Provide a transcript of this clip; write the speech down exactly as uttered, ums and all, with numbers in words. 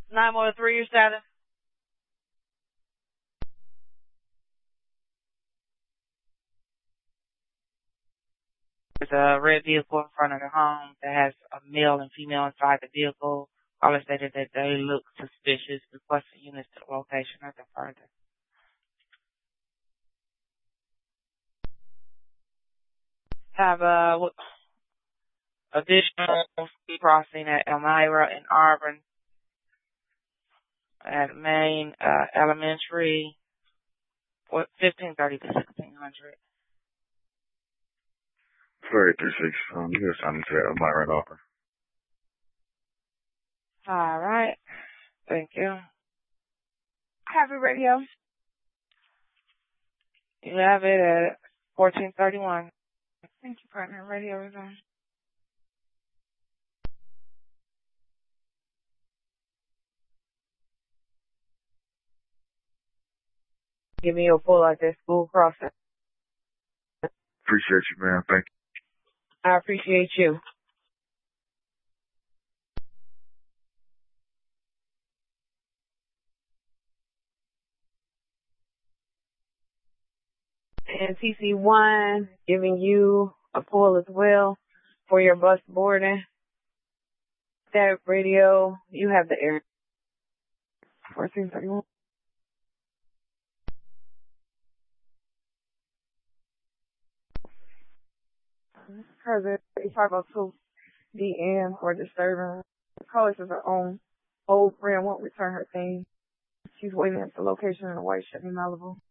nine one three, your status. There's a red vehicle in front of the home that has a male and female inside the vehicle. Caller stated that they look suspicious, requesting units to the location or further. Have a additional speed crossing at Elmira and Auburn at Main uh, Elementary, fifteen thirty to sixteen hundred. four eight three six, um, you guys time to Elmira and Auburn. All right. Thank you. Have your radio. You have it at fourteen thirty-one. Thank you, partner. Radio is on. Give me a pull at that school crossing. Appreciate you, man. Thank you. I appreciate you. And T C one giving you a pull as well for your bus boarding. That radio, you have the air. fourteen thirty-one. President five oh two D M for disturbing. Caller says her own old friend won't return her thing. She's waiting at the location in the White Chevy Malibu.